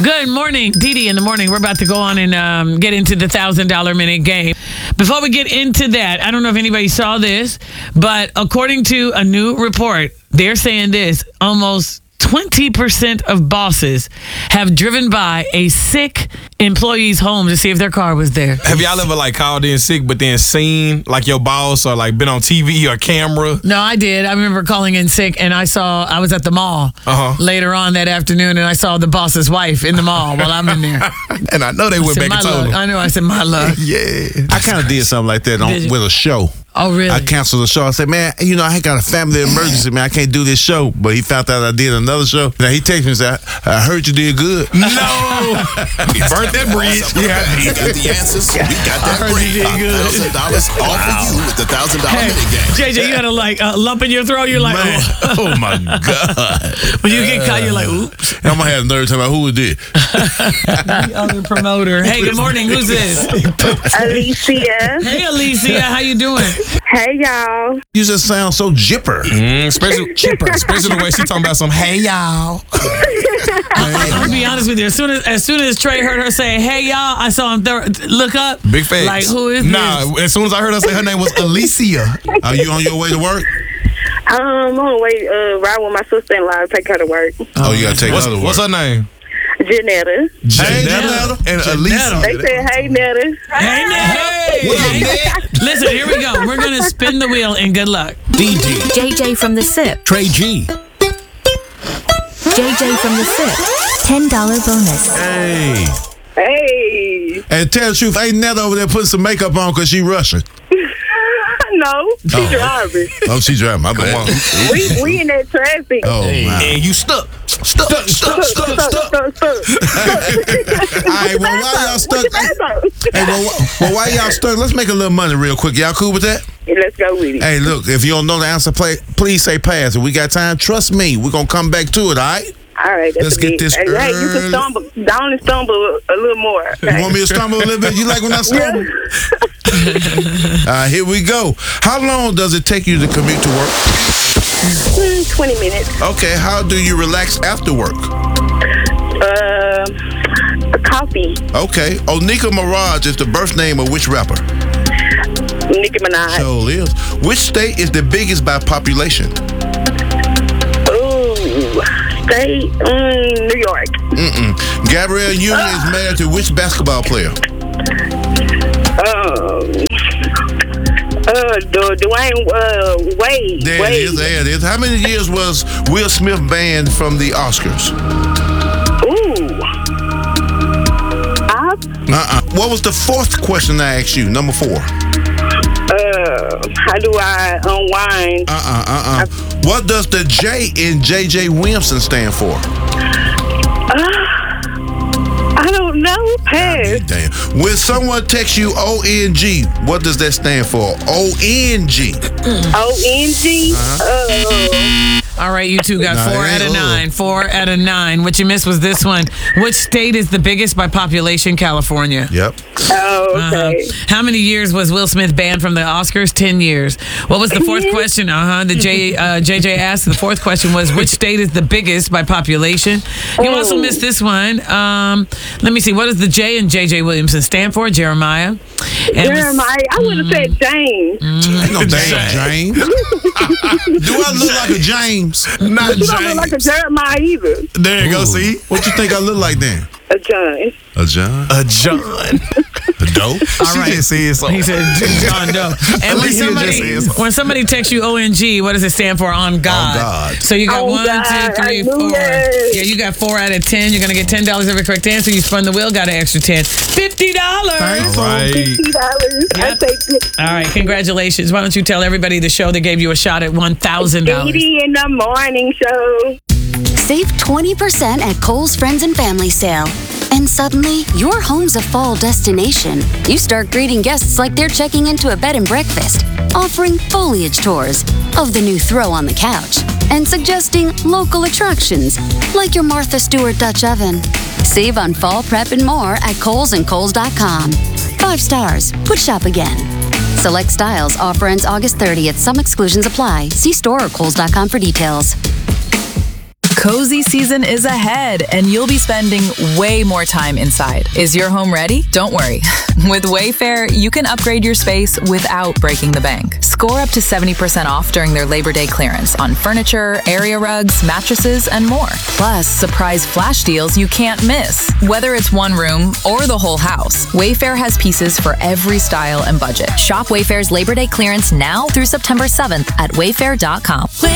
Good morning, Dee Dee in the morning. We're about to go on and get into the $1,000 minute game. Before we get into that, I don't know if anybody saw this, but according to a new report, they're saying this: almost 20% of bosses have driven by a sick employee's home to see if their car was there. Have y'all ever called in sick but then seen your boss or been on TV or camera? No, I did. I remember calling in sick and I was at the mall later on that afternoon and I saw the boss's wife in the mall while I'm in there. And I know they went back and told him. I know. I said, my luck. Yeah. I kind of did something like that with a show. Oh, really? I canceled the show. I said, man, I got a family emergency, man. I can't do this show. But he found out I did another show. Now he texted me and said, I heard you did good. No. He burnt that bridge. Yeah. We got the answers. We got that bridge. $1,000 off for you with the $1,000 minute game. JJ, you had a lump in your throat. You're like, man. Oh, my God. When you get caught, you're like, oops. I'm going to have nerves about who it did. The other promoter. Hey, good morning. Who's this? Alicia. Hey, Alicia. How you doing? Hey, y'all. You just sound so jipper. Especially the way she talking about some, hey, y'all. I'll be honest with you. As soon as Trey heard her say, hey, y'all, I saw him look up. Big facts. Like, who is this? Nah, as soon as I heard her say her name was Alicia. Are you on your way to work? I'm on the way ride with my sister-in-law to take her to work. Oh, you got to take her to work. What's her name? Janetta. Janetta and Alicia. They said, hey, Netta. Hey, Netta. Listen, here we go. We're going to spin the wheel and good luck. DG. JJ from the SIP. Trey G. JJ from the SIP. $10 bonus. Hey. Hey. And tell the truth, ain't Netta over there putting some makeup on because she Russian? No, she driving. Oh, she driving. My bad. We in that traffic. Oh, my. And you stuck. Stuck. All right, well, why y'all stuck? Hey, well, why y'all stuck? Let's make a little money real quick. Y'all cool with that? Yeah, let's go with it. Hey, look, if you don't know the answer, please say pass. If we got time, trust me, we're going to come back to it, all right? All right, let's get this early. Hey, you can stumble. Down and stumble a little more. Okay? You want me to stumble a little bit? You like when I stumble? Here we go. How long does it take you to commute to work? 20 minutes. Okay, how do you relax after work? Coffee. Okay, Onika Mirage is the birth name of which rapper? Nicki Minaj. So it is. Which state is the biggest by population? State, New York. Gabrielle Union is married to which basketball player? Dwayne Wade. There it is. How many years was Will Smith banned from the Oscars? What was the fourth question I asked you? Number 4. How do I unwind? What does the J in JJ Williamson stand for? I don't know. Pass. Damn. When someone texts you ONG, what does that stand for? ONG. ONG? All right, you two got 4 out of 9. 4 out of 9. What you missed was this one. Which state is the biggest by population? California. Yep. Oh, okay. How many years was Will Smith banned from the Oscars? 10 years. What was the fourth question? The JJ asked. The fourth question was, which state is the biggest by population? You also missed this one. Let me see. What does the J in JJ Williamson stand for? Jeremiah. Jeremiah. I would have said James. Ain't no damn James. Do I look like a James? Not You James. don't look like a Jeremiah either. There you go, see? What you think I look like then? A John. A John? A John. A dope? All right. She just said so. He said John Doe. And when somebody texts you ONG, what does it stand for? On God. On God. So you got On 1, God. 2, 3, 4. Yeah, you got 4 out of 10. You're gonna get $10 every correct answer. You spun the wheel, got an extra 10. $50. All right. $50. I take it. All right, congratulations. Why don't you tell everybody the show that gave you a shot at $1,000? 80 in the morning show. Save 20% at Kohl's Friends and Family Sale. And suddenly, your home's a fall destination. You start greeting guests like they're checking into a bed and breakfast, offering foliage tours of the new throw on the couch, and suggesting local attractions like your Martha Stewart Dutch oven. Save on fall prep and more at Kohl's and Kohl's.com. 5 stars. Would shop again. Select styles. Offer ends August 30th. Some exclusions apply. See store or Kohl's.com for details. Cozy season is ahead, and you'll be spending way more time inside. Is your home ready? Don't worry. With Wayfair, you can upgrade your space without breaking the bank. Score up to 70% off during their Labor Day clearance on furniture, area rugs, mattresses, and more. Plus, surprise flash deals you can't miss. Whether it's one room or the whole house, Wayfair has pieces for every style and budget. Shop Wayfair's Labor Day clearance now through September 7th at wayfair.com.